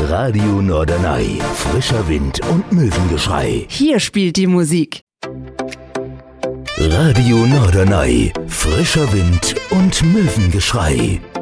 Radio Norderney. Frischer Wind und Möwengeschrei. Hier spielt die Musik. Radio Norderney. Frischer Wind und Möwengeschrei.